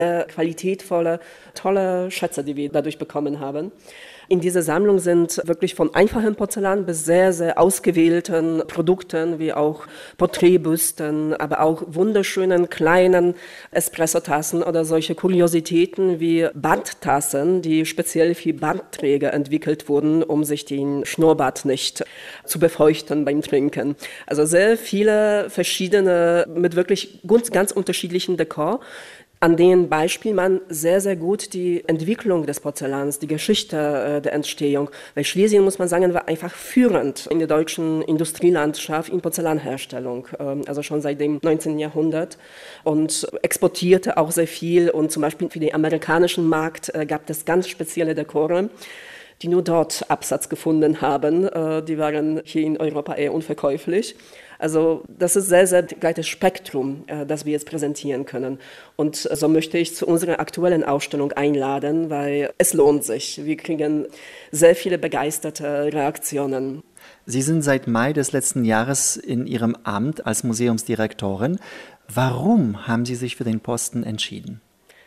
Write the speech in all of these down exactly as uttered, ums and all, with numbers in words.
Äh, qualitätvolle, tolle Schätze, die wir dadurch bekommen haben. In dieser Sammlung sind wirklich von einfachem Porzellan bis sehr, sehr ausgewählten Produkten, wie auch Porträtbüsten, aber auch wunderschönen kleinen Espressotassen oder solche Kuriositäten wie Barttassen, die speziell für Bartträger entwickelt wurden, um sich den Schnurrbart nicht zu befeuchten beim Trinken. Also sehr viele verschiedene, mit wirklich ganz, ganz unterschiedlichen Dekor, an denen Beispiel man sehr, sehr gut die Entwicklung des Porzellans, die Geschichte äh, der Entstehung, weil Schlesien, muss man sagen, war einfach führend in der deutschen Industrielandschaft in Porzellanherstellung, ähm, also schon seit dem neunzehnten Jahrhundert und exportierte auch sehr viel und zum Beispiel für den amerikanischen Markt äh, gab es ganz spezielle Dekore, die nur dort Absatz gefunden haben. Äh, die waren hier in Europa eher unverkäuflich. Also das ist sehr, sehr breites Spektrum, äh, das wir jetzt präsentieren können. Und so möchte ich zu unserer aktuellen Ausstellung einladen, weil es lohnt sich. Wir kriegen sehr viele begeisterte Reaktionen. Sie sind seit Mai des letzten Jahres in Ihrem Amt als Museumsdirektorin. Warum haben Sie sich für den Posten entschieden?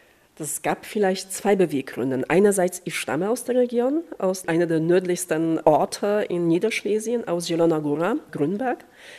Es gab vielleicht zwei Beweggründe. Einerseits, ich stamme aus der Region, aus einer der nördlichsten Orte in Niederschlesien, aus Zielona Góra, Grünberg.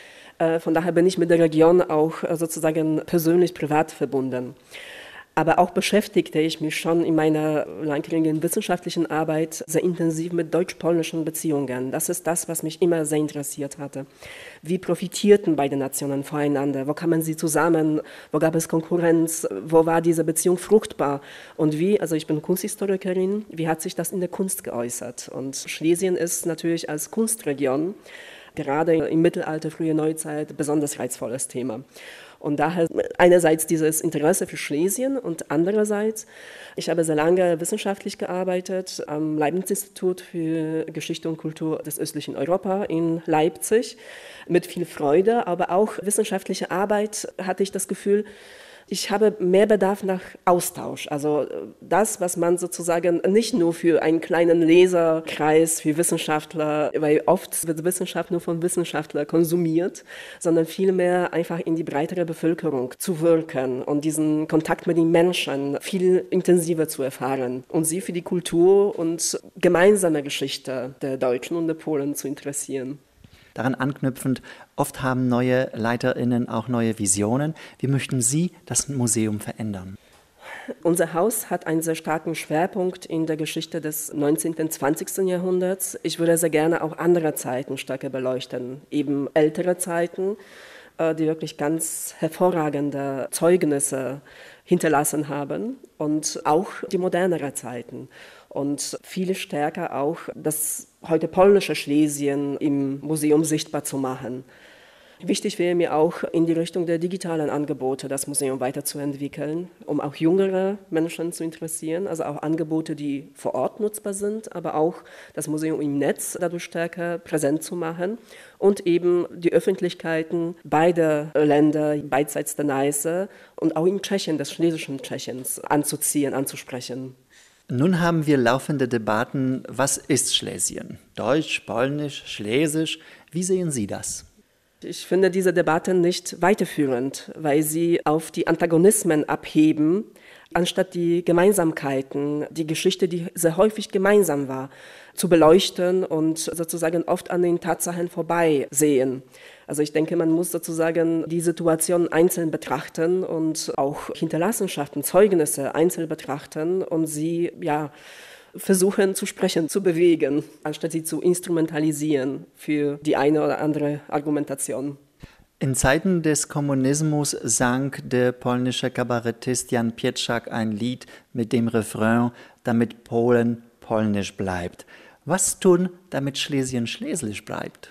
Von daher bin ich mit der Region auch sozusagen persönlich privat verbunden. Aber auch beschäftigte ich mich schon in meiner langjährigen wissenschaftlichen Arbeit sehr intensiv mit deutsch-polnischen Beziehungen. Das ist das, was mich immer sehr interessiert hatte. Wie profitierten beide Nationen voneinander? Wo kamen sie zusammen? Wo gab es Konkurrenz? Wo war diese Beziehung fruchtbar? Und wie, also ich bin Kunsthistorikerin, wie hat sich das in der Kunst geäußert? Und Schlesien ist natürlich als Kunstregion gerade im Mittelalter, frühe Neuzeit, besonders reizvolles Thema. Und daher einerseits dieses Interesse für Schlesien und andererseits, ich habe sehr lange wissenschaftlich gearbeitet am Leibniz-Institut für Geschichte und Kultur des östlichen Europa in Leipzig mit viel Freude, aber auch wissenschaftliche Arbeit hatte ich das Gefühl, ich habe mehr Bedarf nach Austausch, also das, was man sozusagen nicht nur für einen kleinen Leserkreis, für Wissenschaftler, weil oft wird Wissenschaft nur von Wissenschaftlern konsumiert, sondern vielmehr einfach in die breitere Bevölkerung zu wirken und diesen Kontakt mit den Menschen viel intensiver zu erfahren und sie für die Kultur und gemeinsame Geschichte der Deutschen und der Polen zu interessieren. Daran anknüpfend, oft haben neue LeiterInnen auch neue Visionen. Wie möchten Sie das Museum verändern? Unser Haus hat einen sehr starken Schwerpunkt in der Geschichte des neunzehnten und zwanzigsten Jahrhunderts. Ich würde sehr gerne auch andere Zeiten stärker beleuchten, eben ältere Zeiten, die wirklich ganz hervorragende Zeugnisse hinterlassen haben und auch die modernere Zeiten. Und viel stärker auch das heute polnische Schlesien im Museum sichtbar zu machen. Wichtig wäre mir auch, in die Richtung der digitalen Angebote das Museum weiterzuentwickeln, um auch jüngere Menschen zu interessieren, also auch Angebote, die vor Ort nutzbar sind, aber auch das Museum im Netz dadurch stärker präsent zu machen und eben die Öffentlichkeiten beider Länder, beidseits der Neiße und auch in Tschechien, des schlesischen Tschechiens, anzuziehen, anzusprechen. Nun haben wir laufende Debatten, was ist Schlesien? Deutsch, Polnisch, Schlesisch, wie sehen Sie das? Ich finde diese Debatte nicht weiterführend, weil sie auf die Antagonismen abheben, anstatt die Gemeinsamkeiten, die Geschichte, die sehr häufig gemeinsam war, zu beleuchten und sozusagen oft an den Tatsachen vorbei sehen. Also ich denke, man muss sozusagen die Situation einzeln betrachten und auch Hinterlassenschaften, Zeugnisse einzeln betrachten und sie ja versuchen zu sprechen, zu bewegen, anstatt sie zu instrumentalisieren für die eine oder andere Argumentation. In Zeiten des Kommunismus sang der polnische Kabarettist Jan Pietrzak ein Lied mit dem Refrain, damit Polen polnisch bleibt. Was tun, damit Schlesien schlesisch bleibt?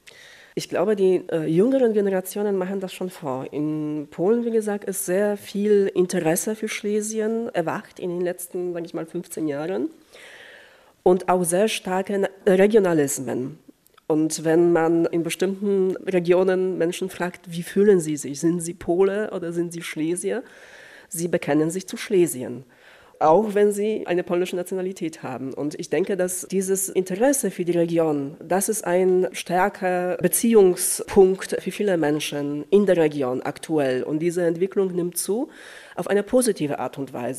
Ich glaube, die äh, jüngeren Generationen machen das schon vor. In Polen, wie gesagt, ist sehr viel Interesse für Schlesien erwacht in den letzten, sage ich mal, fünfzehn Jahren und auch sehr starke Regionalismen. Und wenn man in bestimmten Regionen Menschen fragt, wie fühlen sie sich? Sind sie Pole oder sind sie Schlesier? Sie bekennen sich zu Schlesien. auch wenn sie eine polnische Nationalität haben. Und ich denke, dass dieses Interesse für die Region, das ist ein stärker Beziehungspunkt für viele Menschen in der Region aktuell. Und diese Entwicklung nimmt zu auf eine positive Art und Weise.